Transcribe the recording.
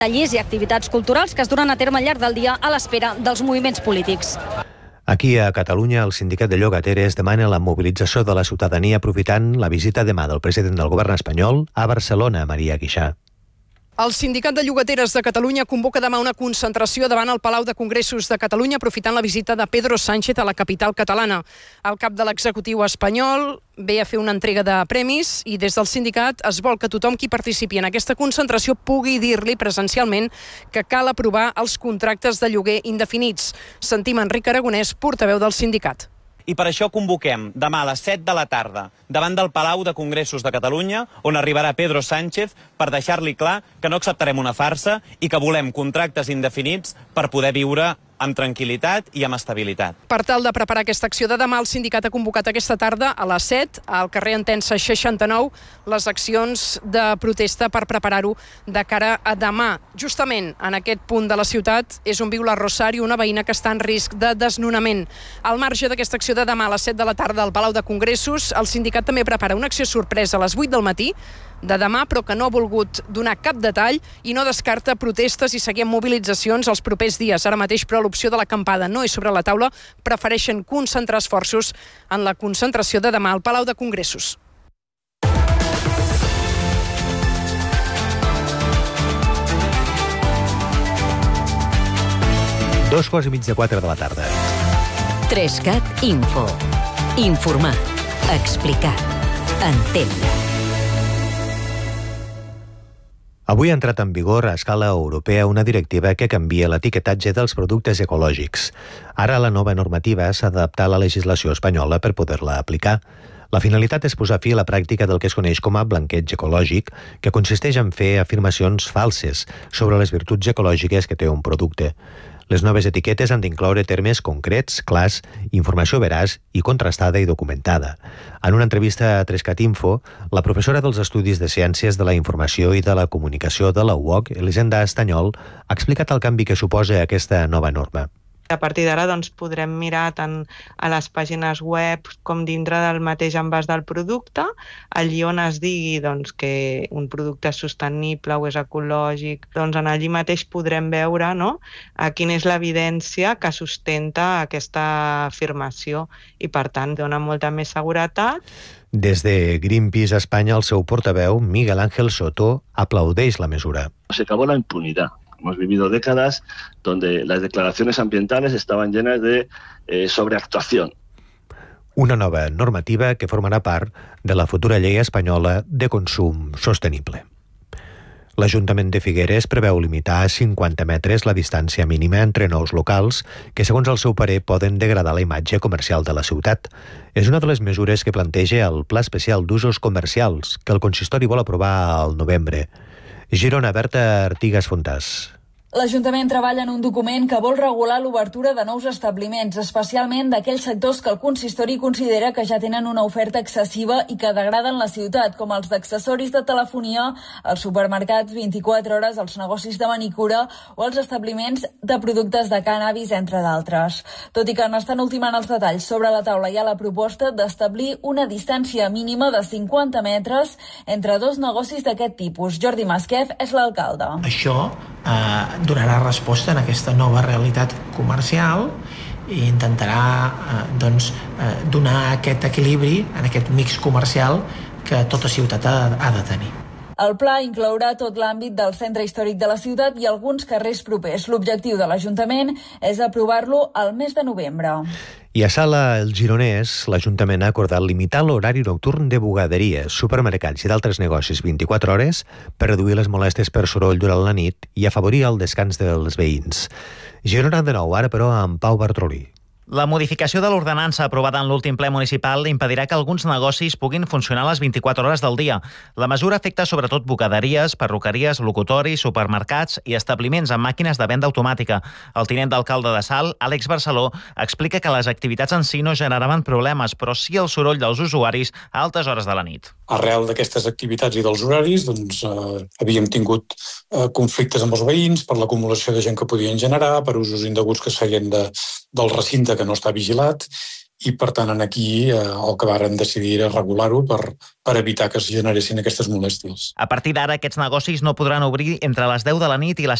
tallers i activitats culturals que es duran a terme al llarg del dia a l'espera dels moviments polítics. Aquí a Catalunya, el sindicat de llogateres demana la mobilització de la ciutadania aprofitant la visita demà del president del govern espanyol a Barcelona, Maria Guixà. El Sindicat de Llogateres de Catalunya convoca demà una concentració davant el Palau de Congressos de Catalunya aprofitant la visita de Pedro Sánchez a la capital catalana. El cap de l'executiu espanyol ve a fer una entrega de premis i des del sindicat es vol que tothom qui participi en aquesta concentració pugui dir-li presencialment que cal aprovar els contractes de lloguer indefinits. Sentim Enric Aragonès, portaveu del sindicat. I per això convoquem demà a les 7 de la tarda davant del Palau de Congressos de Catalunya, on arribarà Pedro Sánchez, per deixar-li clar que no acceptarem una farsa i que volem contractes indefinits per poder viure amb tranquil·litat i amb estabilitat. Per tal de preparar aquesta acció de demà, el sindicat ha convocat aquesta tarda a les 7 al carrer Entença 69 les accions de protesta per preparar-ho de cara a demà. Justament en aquest punt de la ciutat és on viu la Rosario, una veïna que està en risc de desnonament. Al marge d'aquesta acció de demà a les 7 de la tarda al Palau de Congressos, el sindicat també prepara una acció sorpresa a les 8 del matí de demà, però que no ha volgut donar cap detall i no descarta protestes i seguir amb mobilitzacions els propers dies. Ara mateix, però, l'opció de l'acampada no és sobre la taula. Prefereixen concentrar esforços en la concentració de demà al Palau de Congressos. Dos quarts i mig de 4 de la tarda. 3CAT Info. Informar. Explicar. Entendre. Avui ha entrat en vigor a escala europea una directiva que canvia l'etiquetatge dels productes ecològics. Ara la nova normativa s'ha d'adaptar a la legislació espanyola per poder-la aplicar. La finalitat és posar fi a la pràctica del que es coneix com a blanqueig ecològic, que consisteix en fer afirmacions falses sobre les virtuts ecològiques que té un producte. Les noves etiquetes han d'incloure termes concrets, clars, informació veraç i contrastada i documentada. En una entrevista a 3CAT Info, la professora dels Estudis de Ciències de la Informació i de la Comunicació de la UOC, Elisenda Estanyol, ha explicat el canvi que suposa aquesta nova norma. A partir d'ara podrem mirar tant a les pàgines web com dintre del mateix envàs del producte, allí on es digui que un producte és sostenible o és ecològic, allí mateix podrem veure quina és l'evidència que sustenta aquesta afirmació i, per tant, dona molta més seguretat. Des de Greenpeace Espanya, el seu portaveu, Miguel Ángel Soto, aplaudeix la mesura. Se acabó la impunidad. Hemos vivido décadas donde las declaraciones ambientales estaban llenas de sobreactuación. Una nova normativa que formarà part de la futura llei espanyola de consum sostenible. L'Ajuntament de Figueres preveu limitar a 50 metres la distància mínima entre nous locals que, segons el seu parer, poden degradar la imatge comercial de la ciutat. És una de les mesures que planteja el Pla Especial d'Usos Comercials, que el consistori vol aprovar al novembre. Girona, Berta Artigas Fontàs. L'Ajuntament treballa en un document que vol regular l'obertura de nous establiments, especialment d'aquells sectors que el consistori considera que ja tenen una oferta excessiva i que degraden la ciutat, com els d'accessoris de telefonia, els supermercats 24 hores, els negocis de manicura o els establiments de productes de cànnabis, entre d'altres. Tot i que n'estan ultimant els detalls, sobre la taula hi ha la proposta d'establir una distància mínima de 50 metres entre dos negocis d'aquest tipus. Jordi Masquef és l'alcalde. Això donarà resposta en aquesta nova realitat comercial i intentarà donar aquest equilibri en aquest mix comercial que tota ciutat ha de tenir. El pla inclourà tot l'àmbit del centre històric de la ciutat i alguns carrers propers. L'objectiu de l'Ajuntament és aprovar-lo al mes de novembre. I a Sala El Gironès, l'Ajuntament ha acordat limitar l'horari nocturn de bugaderies, supermercats i d'altres negocis 24 hores per reduir les molèsties per soroll durant la nit i afavorir el descans dels veïns. Girona de nou, ara però amb Pau Bartrolí. La modificació de l'ordenança aprovada en l'últim ple municipal impedirà que alguns negocis puguin funcionar les 24 hores del dia. La mesura afecta sobretot bugaderies, perruqueries, locutoris, supermercats i establiments amb màquines de venda automàtica. El tinent d'alcalde de Salt, Àlex Barceló, explica que les activitats en si no generaven problemes, però sí el soroll dels usuaris a altes hores de la nit. Arrel d'aquestes activitats i dels horaris, havíem tingut conflictes amb els veïns per l'acumulació de gent que podien generar, per usos indeguts que es feien del recinte que no està vigilat, i per tant aquí el que varen decidir era regular-ho per evitar que es generessin aquestes molèsties. A partir d'ara, aquests negocis no podran obrir entre les 10 de la nit i les